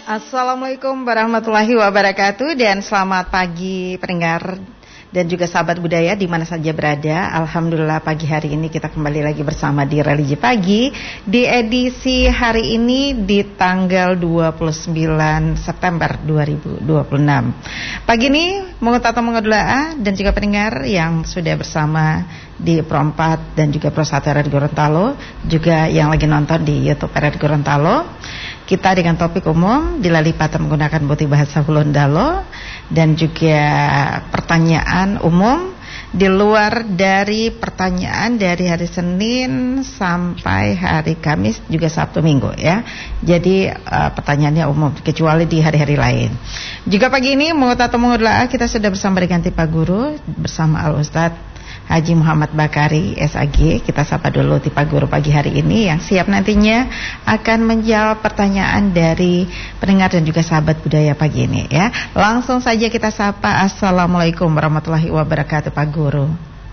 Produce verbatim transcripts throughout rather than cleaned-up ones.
Assalamualaikum warahmatullahi wabarakatuh dan selamat pagi pendengar dan juga sahabat budaya di mana saja berada. Alhamdulillah pagi hari ini kita kembali lagi bersama di Religi Pagi di edisi hari ini di tanggal dua puluh sembilan September dua ribu dua puluh enam. Pagi ini mengutat mengadula dan juga pendengar yang sudah bersama di Pro empat dan juga Pro satu R R Gorontalo, juga yang lagi nonton di YouTube R R Gorontalo. Kita dengan topik umum dilalipatan menggunakan bukti bahasa Hulundalo dan juga pertanyaan umum di luar dari pertanyaan dari hari Senin sampai hari Kamis juga Sabtu Minggu ya. Jadi uh, pertanyaannya umum kecuali di hari-hari lain. Juga pagi ini mengutat mengadula kita sudah bersama dengan Pak Guru bersama Al Ustadz Haji Muhammad Bakari S A G. Kita sapa dulu Pak Guru pagi hari ini yang siap nantinya akan menjawab pertanyaan dari pendengar dan juga sahabat budaya pagi ini ya. Langsung saja kita sapa. Assalamualaikum warahmatullahi wabarakatuh Pak Guru.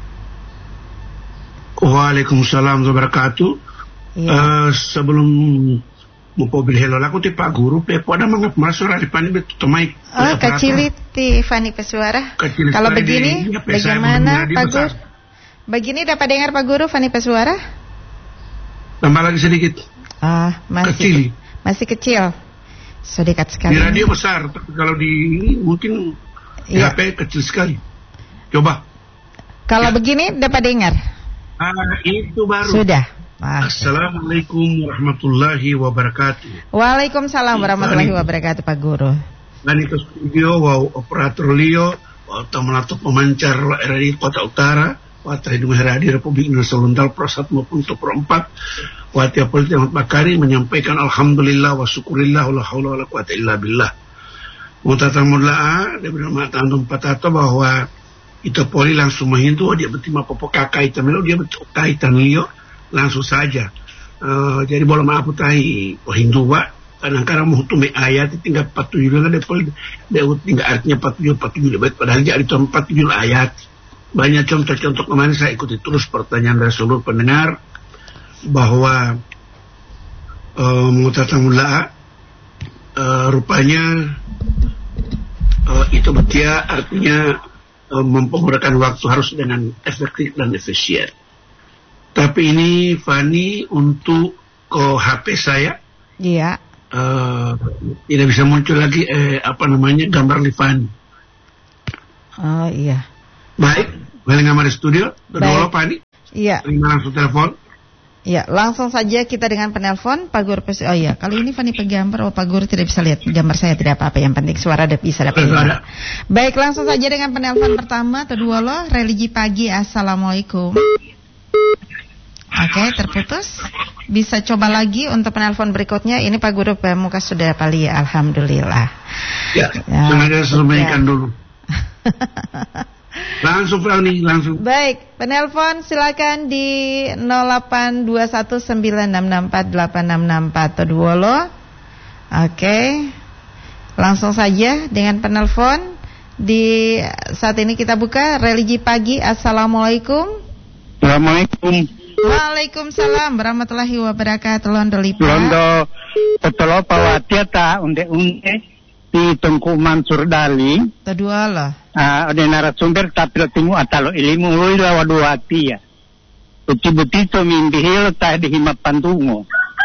Waalaikumsalam warahmatullahi wabarakatuh. Ya. Uh, sebelum mukobil hello laku ti Pak Guru pepo ada mangap masura di pani betu tomai. Oh, kecil ti Fani Pesuara. Kalau begini di, bagaimana Pak Guru? Begini dapat dengar Pak Guru Fani Pesuara? Tambah lagi sedikit. Ah, masih kecil. Masih kecil. So dekat sekali. Di radio besar, tapi kalau di mungkin di ya. H P kecil sekali. Coba. Kalau ya. Begini dapat dengar? Ah, itu baru. Sudah. Ah. Assalamualaikum warahmatullahi wabarakatuh. Waalaikumsalam warahmatullahi wabarakatuh Pak Guru. Dan itu studio, wow, operator Leo, wow, temelatuk pemancar R R I Kota Utara, Wata Hidung Heradi Republik Indonesia Luntal Pro satu maupun Pro empat, Wati Apol Ahmad Bakari menyampaikan Alhamdulillah wa syukurillah wa la haula wa la quwata illa billah. Mutata mula'a dia bernama Tantum Patato bahwa itu poli langsung menghintu dia betima popo kakai tamelo dia betul kaitan Leo langsung saja. Uh, jadi bola maaf tahi Hindu wa kadang-kadang mau tuh ayat tinggal empat puluh tujuh ada pol dia tinggal artinya empat puluh tujuh empat puluh tujuh padahal jadi itu empat puluh tujuh ayat. Banyak contoh-contoh kemarin saya ikuti terus pertanyaan dari seluruh pendengar bahwa uh, mengutata mula uh, rupanya uh, itu betul artinya uh, mempergunakan waktu harus dengan efektif dan efisien. Tapi ini Fani untuk ke H P saya, iya, uh, tidak bisa muncul lagi eh, apa namanya gambar Fani. Oh iya. Baik, balik ngamar di studio. Berdua Fani. Iya. Terima langsung telepon. Iya, langsung saja kita dengan penelpon Pak Guru. Oh iya, kali ini Fani pegambar. Oh Pak Guru tidak bisa lihat gambar saya, tidak apa-apa. Yang penting suara ada bisa dapat. Baik, langsung saja dengan penelpon pertama. Kedua loh, Religi Pagi. Assalamualaikum. Oke, okay, terputus. Bisa coba lagi untuk penelpon berikutnya. Ini Pak Guru Pemuka sudah pali, alhamdulillah. Ya, ya sengaja selesaikan ya. Dulu. Langsung Fani, langsung. Baik, penelpon silakan di nol delapan dua satu sembilan enam enam empat delapan enam enam empat atau dua lo. Oke. Okay. Langsung saja dengan penelpon di saat ini kita buka Religi Pagi. Assalamualaikum. Assalamualaikum. Waalaikumsalam warahmatullahi wabarakatuh. Londo lipa. Londo petolo pawati ta unde-unde di Tengku Mansur Dali. Kedua lah. Ah, ada narasumber tapi tingu atalo ilimu lui lawa dua hati ya. Uti-buti to mimbihil ta di hima pandungo.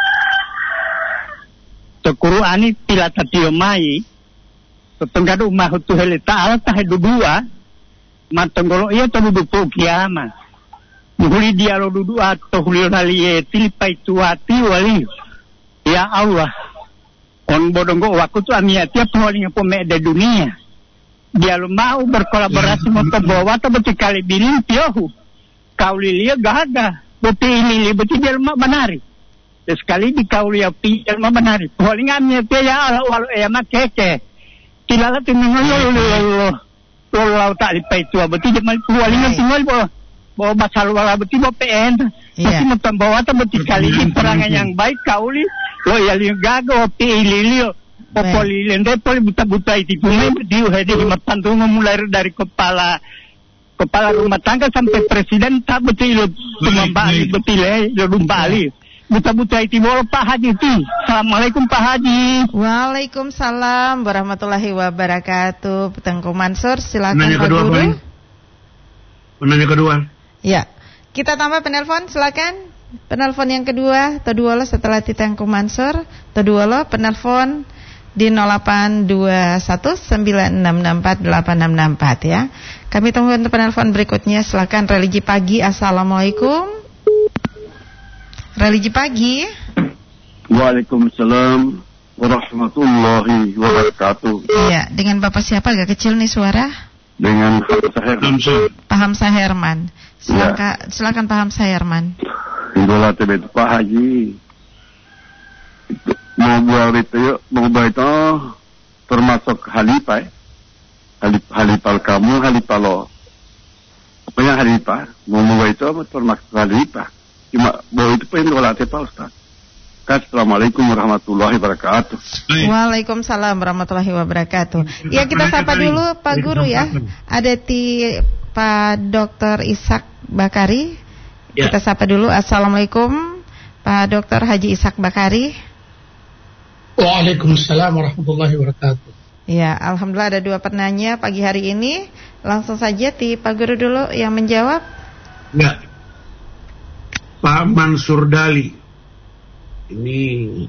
To Qur'ani pila tatio mai. To tenggadu mahutu helita ala ta dua. Matonggolo iya to dudu kiamat. Huli dia lo duduk atau huli rali tilipai tuati wali ya Allah on bodonggo waktu tu amia tiap wali ngapo meda dunia dia lo mau berkolaborasi mau bawa atau betul kali bilin tiohu kau lilia gaga betul ini betul dia lo menari sekali di kau lihat dia lo menari wali ngamia dia ya Allah walau ya mak keke tilala tinengol lo lo lo lo lo tak lipai tua betul dia wali ngamia bo bawa masalah wala beti bawa P N yeah. Mesti membawa atau beti kali ini perangan yang baik kauli lo ya liang gago pilih liu popoli lende poli buta-buta itu punya diu hadi matantung mulai dari kepala kepala rumah tangga sampai presiden tak betul lo membali betul lo lumbali buta-buta itu boleh Pak Haji ti. Assalamualaikum Pak Haji. Waalaikumsalam warahmatullahi wabarakatuh. Tengku Mansur, silakan Penanya Pak kedua, Guru. Pak. Penanya kedua. Ya, kita tambah penelpon, silakan. Penelpon yang kedua, kedua lo setelah Tengku Mansur, kedua lo penelpon di nol delapan dua satu sembilan enam enam empat delapan enam enam empat ya. Kami tunggu untuk penelpon berikutnya. Silakan Religi Pagi. Assalamualaikum. Religi Pagi. Waalaikumsalam warahmatullahi wabarakatuh. Iya, dengan Bapak siapa? Agak kecil nih suara. Dengan Hamzah Pak Hamzah Herman. Silakan, ya. Silakan Pak Hamzah Herman. Idola T V Pak Haji. Mau buat itu yuk, mau buat itu termasuk halifah. Halif, halifah kamu, halifah lo. Apa yang halifah? Mau buat itu termasuk halifah. Cuma bahwa itu pengen idola T V Ustaz. Assalamualaikum warahmatullahi wabarakatuh. Waalaikumsalam warahmatullahi wabarakatuh. Ya, kita sapa dulu Pak Guru ya. Ada di Pak Doktor Ishak Bakari. Ya. Kita sapa dulu. Assalamualaikum Pak Doktor Haji Ishak Bakari. Waalaikumsalam warahmatullahi wabarakatuh. Ya, alhamdulillah ada dua penanya pagi hari ini. Langsung saja di Pak Guru dulu yang menjawab. Ya. Pak Mansur Dali. Ini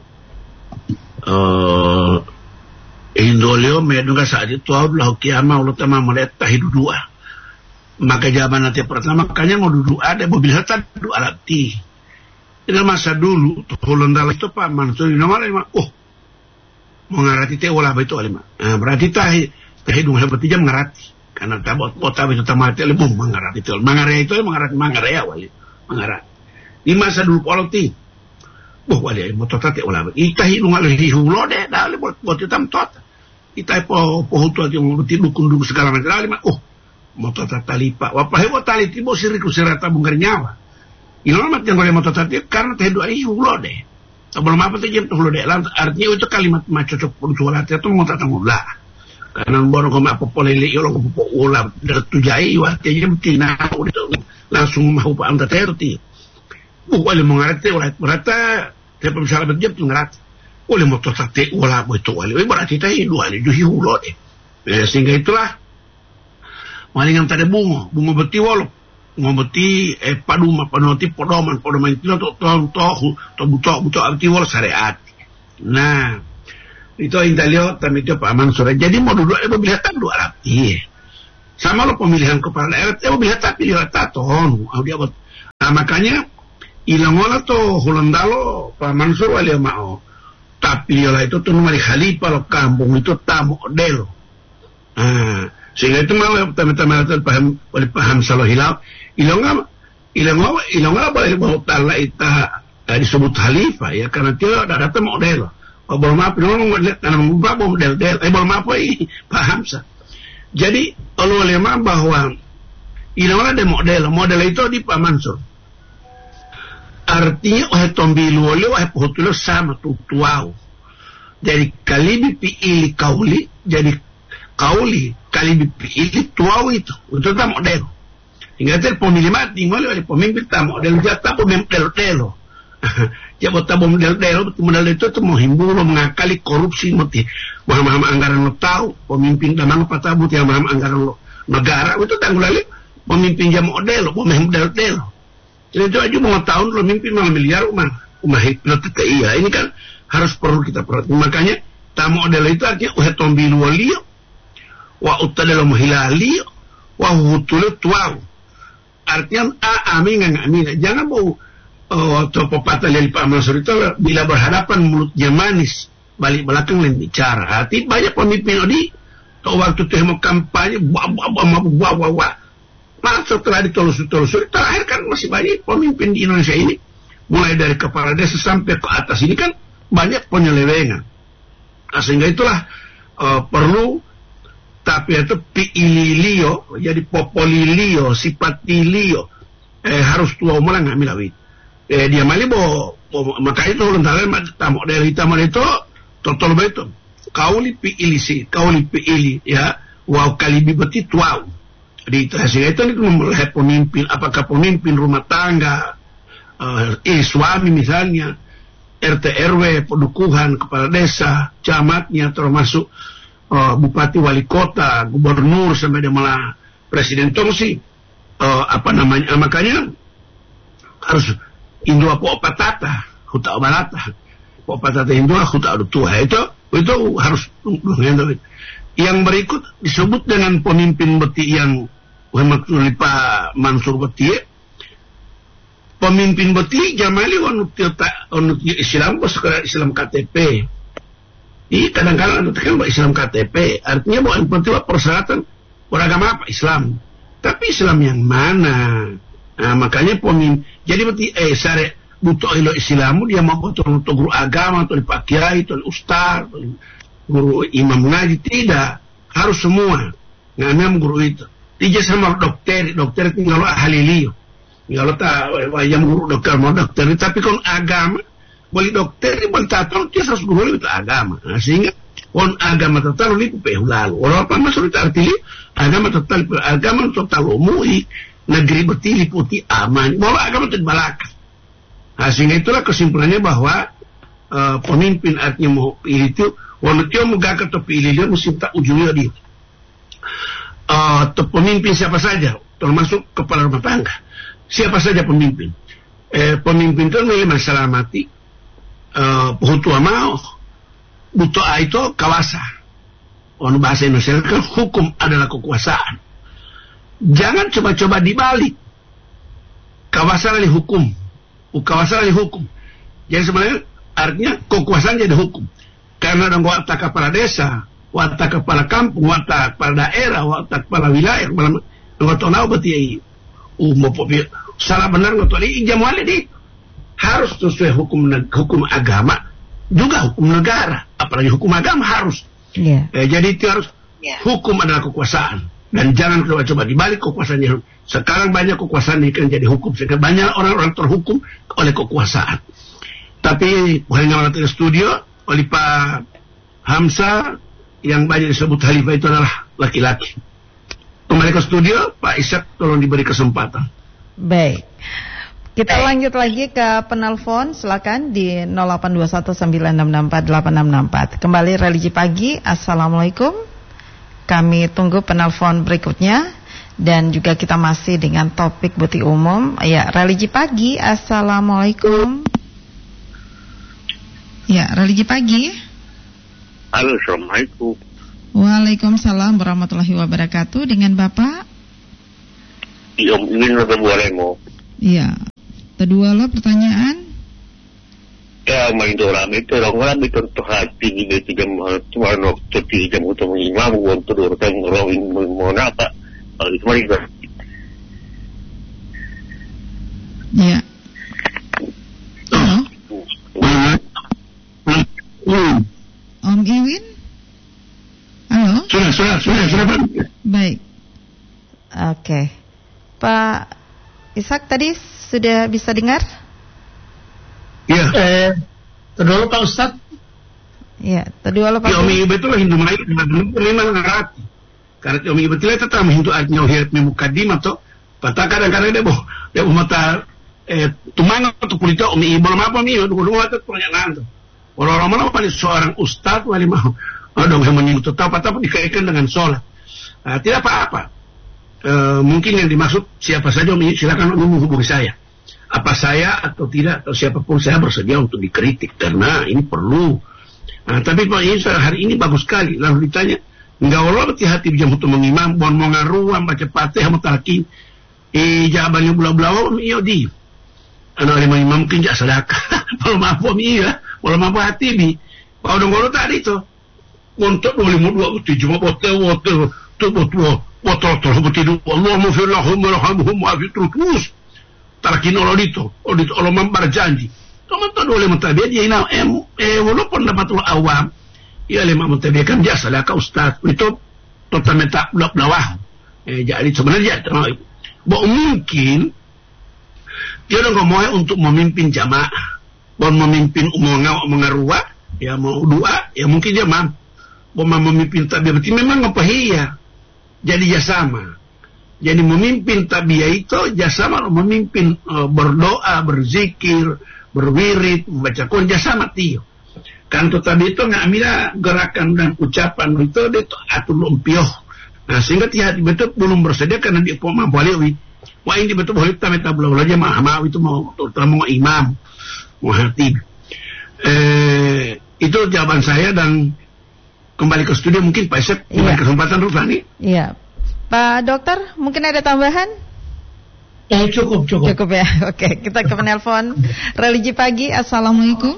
uh, Indolio meduga saat itu Allah kiamah Allah tamam melihat tahidu dua. Maka zaman nanti pertama makanya mau duduk ada mobil hatan duduk alati. Ini masa dulu tuh Holanda itu Pak Mansur ini malah oh mengarati teh olah itu alima. Nah, berarti tahi tahidu seperti jam mengarati karena tabot kota itu tamate lebih mengarati itu. Mengarati itu mengarati mengarati awal mengarati. Di masa dulu politik. Boh wali mo totate olah. Itahi nungal hihulo de dale bot bot tam tot. Itai po po hutu ati mo tidukun dulu segala macam dale oh moto tatalipa wapahe mo tali tibo siriku serata bunggar nyawa ilo mat yang boleh moto tati karena teh dua ihu lo deh sebelum apa tuh jam tuh lo deh artinya itu kalimat macam cocok perjualan itu mau tatang ulah karena baru kau apa poleli ilo kau po ulah dari tujai wah jam tina udah langsung mau pak anda terti bukan mengerti ulah berata teh pemisalan jam tuh ngerat oleh moto tati ulah itu wali berarti teh dua ihu lo deh sehingga itulah malingan tadi bunga, bunga beti walau, bunga beti eh paduma panoti podoman podoman itu to to to to buto buto arti walau syariat. Nah itu intalio tapi itu Pak Mansur. Jadi mau duduk ada pemilihan dua rapi. Sama lo pemilihan kepala daerah, eh pemilihan tapi dia taton, dia buat. Nah makanya ilang wala to Holandalo Pak Mansur wali mau. Tapi dia itu tuh nomor khalifah lo kampung itu tamu model. Nah sehingga itu malah teman-teman itu paham boleh paham salah hilang hilang apa hilang apa hilang apa boleh bawa tala ita disebut khalifah ya karena dia ada data model oh boleh maaf dong model karena mengubah model model eh boleh maaf ini paham sah jadi kalau lema bahwa hilang ada model model itu di Pak Mansur artinya oh tombilu oleh oh pohon sama tuh tuau jadi kali dipilih kauli jadi kauli kali dipilih tuau itu untuk tak model hingga ter pemilih mati mulai oleh pemimpin tak model jatah pemimpin model ya buat tak model model model itu tu menghimbau mengakali korupsi mati maham anggaran lo tahu pemimpin damang patabut yang maham anggaran lo negara itu tanggung lagi pemimpin jam model pemimpin model model jadi itu aja mau tahun lo mimpin malah miliar umah umah hipnot iya ini kan harus perlu kita perhatikan makanya tak model itu artinya uhe tombil walio wa utadala muhilali wa hutulu tuau artinya a amin nggak amin jangan mau uh, pepatah dari Pak Mansur itu bila berhadapan mulutnya manis balik belakang lain bicara hati banyak pemimpin di tuh waktu tuh mau kampanye wah wah wah wah wah wah nah setelah ditelusur-telusur terakhir kan masih banyak pemimpin di Indonesia ini mulai dari kepala desa sampai ke atas ini kan banyak penyelewengan nah, sehingga itulah uh, perlu tapi itu piililio jadi popolilio sipatilio eh harus tua umur nggak milawit eh dia mali bo, bo maka itu lentaren tamu dari tamu itu total betul kauli piilisi kauli piili ya wow kali bibeti tuau di itu hasil itu nih melihat pemimpin apakah pemimpin rumah tangga uh, eh, suami misalnya, R T R W, pendukuhan, kepala desa, camatnya, termasuk uh, bupati, wali kota, gubernur, sampai dia malah presiden tongsi, uh, apa namanya, makanya harus Indo apa opatata, huta obalata, opatata Indo huta tua, itu itu harus yang berikut disebut dengan pemimpin beti yang Muhammad Pak Mansur beti, pemimpin beti jamali wanut wanut Islam bos Islam K T P. Ini kadang-kadang ada tekan bahwa Islam K T P, artinya bahwa yang penting persyaratan beragama apa Islam. Tapi Islam yang mana? Nah, makanya pemimpin jadi beti eh sare butuh ilo Islamu dia mau betul untuk guru agama atau pak kiai atau ustaz, guru imam ngaji, tidak, harus semua. Nah, memang guru itu. Tidak sama dokter, dokter tinggal ahli liyo. Kalau tak yang guru dokter mau dokter, tapi kalau agama boleh dokter, boleh tahu dia harus guru itu agama. Nah, sehingga kon agama total ini kupeh lalu. Orang apa masuk itu artinya agama total, agama total umui negeri bertili putih aman. Bahwa agama itu balaka. Nah, sehingga itulah kesimpulannya bahwa uh, pemimpin artinya mau pilih itu, walau dia mau gak atau pilih dia mesti tak ujungnya dia. Uh, pemimpin siapa saja, termasuk kepala rumah tangga. Siapa saja pemimpin. Eh, pemimpin itu milih masalah mati, uh, hutua mau, butuh itu kawasa. Orang bahasa Indonesia kan hukum adalah kekuasaan. Jangan coba-coba dibalik. Kawasa adalah hukum. Kawasan di hukum. Jadi sebenarnya artinya kekuasaan jadi hukum. Karena ada watak kepala desa, watak kepala kampung, watak kepala daerah, watak kepala wilayah, kepala nggak tahu nào berarti umum salah benar nggak tahu ini jamuali di harus sesuai hukum hukum agama juga hukum negara, apalagi hukum agama harus. Yeah. Eh, jadi itu harus yeah. Hukum adalah kekuasaan. Dan jangan coba-coba dibalik kekuasaannya. Sekarang banyak kekuasaan ini kan jadi hukum. Sehingga banyak orang-orang terhukum oleh kekuasaan. Tapi hanya orang di studio oleh Pak Hamzah yang banyak disebut khalifah itu adalah laki-laki. Kembali ke studio, Pak Ishak tolong diberi kesempatan. Baik. Kita lanjut lagi ke penelpon. Silakan di nol delapan dua satu sembilan enam enam empat delapan enam enam empat. Kembali Religi Pagi. Assalamualaikum. Kami tunggu penelpon berikutnya. Dan juga kita masih dengan topik bukti umum. Ya, Religi Pagi. Assalamualaikum. Ya, Religi Pagi. Halo, Assalamualaikum. Waalaikumsalam warahmatullahi wabarakatuh. Dengan Bapak? Om Iwin Letembuaremo. Iya. Kedua lo pertanyaan? Ya, main orang itu orang-orang itu hati di tiga cuma waktu tiga jam untuk mengimam untuk orang orang mau apa? Kalau itu mari kan. Iya. Halo. Om Iwin? Halo. Sudah, sudah, sudah, sudah. Baik. Oke. Pak Ishak tadi sudah bisa dengar? Iya. Eh, kedua Pak Ustadz. Iya, kedua Pak. Ya, Omi betul Hindu Melayu memang ngerti. Karena Omi betul itu tetap Hindu artinya hirat memukaddim atau patah kadang-kadang dia boh dia boh mata eh tumang atau kulita Omi belum apa mi dulu dulu itu pertanyaan tuh. Orang-orang mana apa seorang ustaz wali mau ada yang menyinggung tetap patah dikaitkan dengan sholat. Nah, tidak apa-apa. E, mungkin yang dimaksud siapa saja Omi silakan Omi menghubungi saya. Apa saya atau tidak atau siapapun saya bersedia untuk dikritik karena ini perlu. Nah, tapi Pak Isa hari ini bagus sekali. Lalu ditanya, enggak Allah hati-hati jam untuk mengimam, bon mengaruam baca Fatihah mutalaki. Eh jawabannya bula-bula iyo di. Anak lima imam mungkin jak sedekah. Kalau mampu iya, kalau mampu hati bi. Pak Odong Golo tadi itu. Untuk boleh mau dua putih cuma botol botol tu botol botol terus botol Allah mufirlahum warhamhum wa'afi terus. Tarakin Allah itu, Allah itu Allah membar janji. Teman-teman oleh mentabia dia ina em eh walaupun dapat awam, ia lima mentabia kan dia salah kau ustaz itu totalmente tak belawah. Eh jadi sebenarnya bahwa mungkin dia udah ngomong untuk memimpin jamaah, mau memimpin umum mengarua, ya mau doa, ya mungkin dia mampu. Mau memimpin tapi berarti memang apa iya, jadi ya sama. Jadi memimpin tabiyah itu jasama memimpin uh, berdoa, berzikir, berwirid, membaca Quran jasama tiyo. Kanto tadi itu ngamila gerakan dan ucapan itu itu atur lumpioh. Nah sehingga tiap betul belum bersedia karena dia poma boleh. Wah ini betul boleh kita minta belum aja mah mau itu mau terutama mau imam, mau hatib. Eh, itu jawaban saya dan kembali ke studio mungkin Pak Isep dengan kesempatan Rufani. Iya. Pak Dokter, mungkin ada tambahan? Eh, cukup, cukup. Cukup ya. Oke, kita ke penelpon Religi Pagi. Assalamualaikum.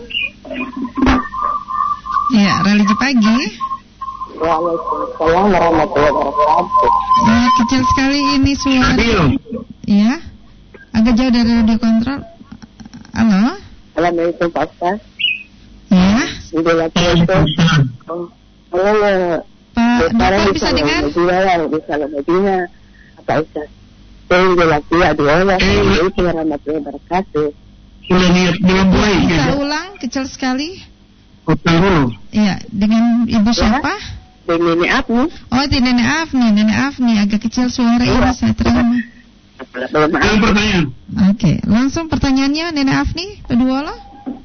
Iya, Religi Pagi. Waalaikumsalam warahmatullahi wabarakatuh. Ya, kecil sekali ini suara. Iya. Agak jauh dari radio kontrol. Halo. Assalamualaikum Pak Ustaz. Ya. Waalaikumsalam. Halo. Pak Dokter bisa dengar? Bisa Medina. Pak Ustaz. Saya lagi ada orang. Assalamualaikum warahmatullahi wabarakatuh. Sudah niat belum boleh. Bisa ulang, kecil sekali. Utang dulu. Iya, dengan Ibu siapa? Dengan Nenek Afni. Oh, di Nenek Afni, Nenek Afni agak kecil suara ini saya terima. Yang pertanyaan. Oke, langsung pertanyaannya Nenek Afni, kedua lo.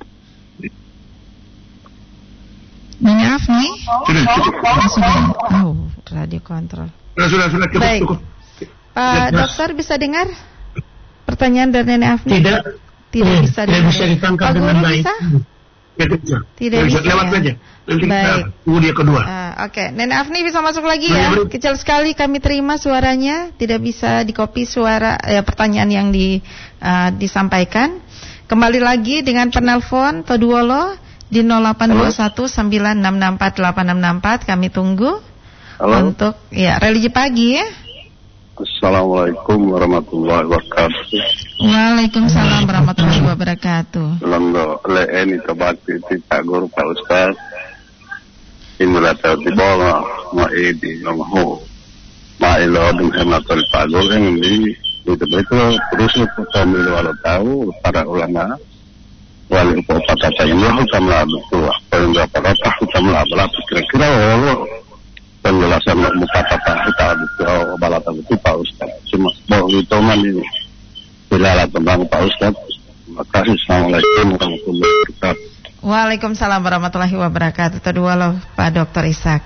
Nenek Afni? Sudah cukup. Oh, sudah. Oh, radio kontrol. Sudah sudah sudah cukup Baik. cukup. Pak Dokter bisa dengar pertanyaan dari Nenek Afni? Tidak. Tidak eh, bisa tidak dengar. bisa ditangkap Pak dengan Guru baik. bisa? Ya, bisa. Tidak bisa. bisa, Lewat ya. saja. Nanti Baik. kita tunggu dia kedua. Uh, Oke, okay. Nenek Afni bisa masuk lagi ya. Boleh, boleh. Kecil sekali kami terima suaranya, tidak bisa dikopi suara ya, pertanyaan yang di, uh, disampaikan. Kembali lagi dengan penelpon Toduolo di nol delapan dua satu sembilan enam enam empat delapan enam enam empat. Kami tunggu. Halo. Untuk ya Religi Pagi ya. Assalamualaikum warahmatullahi wabarakatuh. Waalaikumsalam warahmatullahi wabarakatuh. Lando le eni kabati ti Pak Guru Pak Ustaz. Inilah tahu di bawah ma edi ngomong. Ma ilo dengan matul Pak Guru yang di itu itu terus kami walau tahu para ulama wali upah kata yang lah kamlah betul. Kalau enggak apa-apa kita melablah kira-kira Allah penjelasan muka kata kita betul balata betul Pak Ustaz. Cuma bahwa itu man ini bila tentang Pak Ustaz. Terima kasih. Assalamualaikum warahmatullahi wabarakatuh. Waalaikumsalam warahmatullahi wabarakatuh. Kedua loh Pak Dokter Ishak.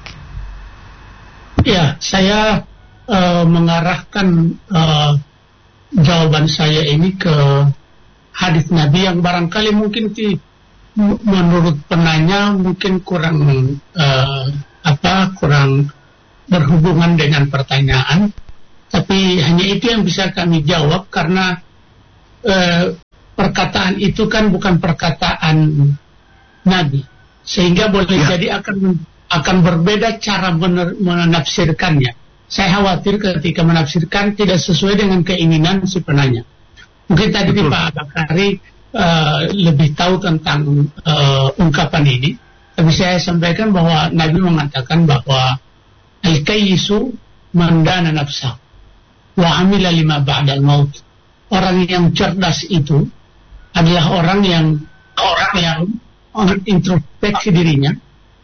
Ya, saya uh, mengarahkan uh, jawaban saya ini ke hadis Nabi yang barangkali mungkin di, menurut penanya mungkin kurang uh, apa kurang berhubungan dengan pertanyaan, tapi hanya itu yang bisa kami jawab karena uh, perkataan itu kan bukan perkataan Nabi, sehingga boleh ya. Jadi akan akan berbeda cara mener, menafsirkannya. Saya khawatir ketika menafsirkan tidak sesuai dengan keinginan si penanya. Mungkin tadi Betul. Pak Bakari uh, lebih tahu tentang uh, ungkapan ini, tapi saya sampaikan bahwa Nabi mengatakan bahwa al-kayyisu man dana nafsah wa amila lima ba'dal maut. Orang yang cerdas itu adalah orang yang orang yang introspeksi dirinya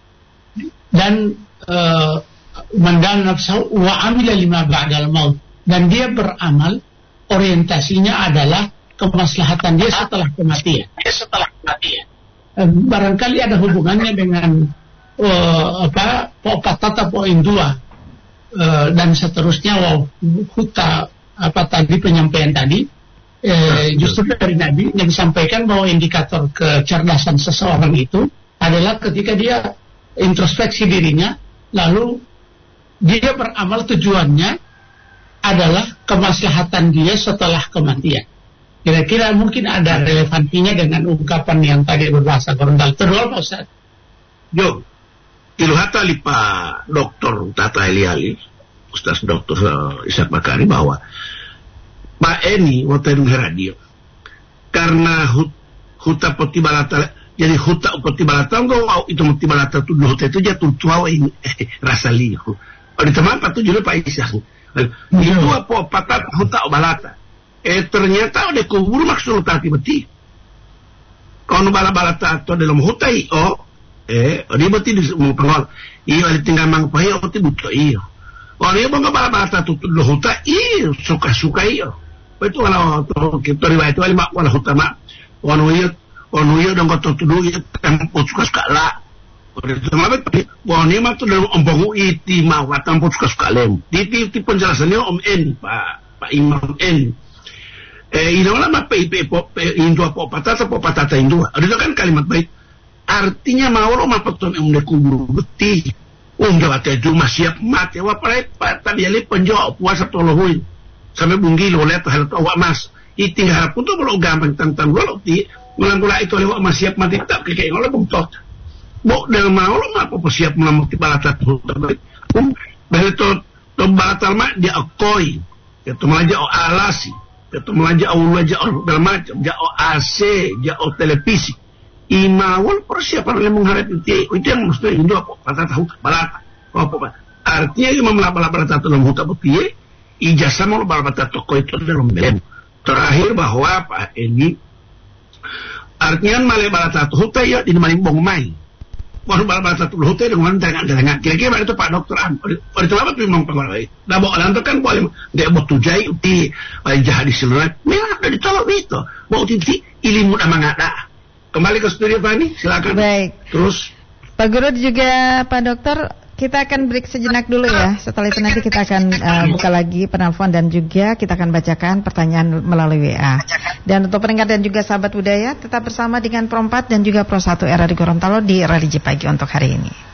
dan uh, mendana nafsu wa amila lima ba'dal maut, dan dia beramal orientasinya adalah kemaslahatan dia setelah kematian. Dia setelah kematian. Uh, barangkali ada hubungannya dengan uh, apa patata poin dua uh, dan seterusnya. Wow, huta apa tadi penyampaian tadi. Eh, justru dari Nabi yang disampaikan bahwa indikator kecerdasan seseorang itu adalah ketika dia introspeksi dirinya, lalu dia beramal tujuannya adalah kemaslahatan dia setelah kematian. Kira-kira mungkin ada relevansinya dengan ungkapan yang tadi berbahasa Gorontalo. Terus Pak Ustaz. Yo, iluhata li Pak Doktor Tata Eliali, Ustaz Doktor uh, Ishak Bakari bahwa Pak Eni waktu itu radio karena hut, huta peti balata jadi huta peti balata enggak wow, itu peti balata tu huta itu jatuh tua ini eh, rasa liu oh di teman patu juga Pak Ishak itu apa patah huta balata eh ternyata udah kubur maksud tadi beti kalau bala balata atau dalam huta oh eh dia beti di semua pengol iyo ada tinggal mangpai oh ti butuh iyo Kalau dia mau nggak bata tutup lo huta, iya suka-suka iyo. Itu kalau kita riwayat itu lima kalau huta mak, kalau iyo, kalau iyo dong kau tutup iyo, tempat suka-suka lah. Kalau itu mah betul. Kalau ini mah tuh dalam ombongu iti mau tempat suka-suka lem. Di di penjelasannya Om N, Pak Pak Imam N. Eh, ini malah mah P I P Indo apa patata apa patata Indo. Ada kan kalimat baik. Artinya mau lo mah patun yang udah kubur beti. Um jawab itu masih siap mati. Wah parai tadi ali penjawab puasa tolohuin. Sampai bunggi lo lihat hal tu awak mas. Itu harap pun tu kalau gampang tentang lo ti. Melangkula itu awak mas siap mati tak kekek oleh bungtot. Bok dalam mau lo mah apa siap melamuk di balatat tu. Um bahwa tu tu balatal mah dia akoi. Itu malah dia alasi. Itu malah dia Allah dia dalam macam. Dia A C, dia televisi. Imawal persiapan oleh menghadapi itu itu yang mesti Indo apa kata tahu balata apa apa artinya imam laba balata dalam hutan bukti ijazah mau balata toko itu dalam belem terakhir bahwa apa ini artinya malai balata hutan ya di maling bong mai baru balata hutan dengan dengan dengan kira-kira itu Pak Dokter Am itu apa tuh memang pegawai dah bawa lantar kan boleh dia buat tujai uti jahat di seluruh memang ada ditolak itu bawa uti ilmu dah mengada. Kembali ke studio Fani, silakan. Baik. Terus Pak Guru juga Pak Dokter, kita akan break sejenak dulu ya. Setelah itu nanti kita akan uh, buka lagi penelpon dan juga kita akan bacakan pertanyaan melalui W A. Dan untuk pendengar dan juga sahabat budaya, tetap bersama dengan Pro empat dan juga Pro satu R R I Gorontalo di Religi Pagi untuk hari ini.